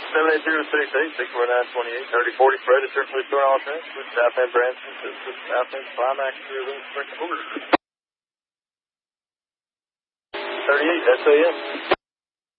78068, 64928, 3040 Fred, it's certainly store alternate with South End Branson, South End Climax, Spring Order. 38, that's AM.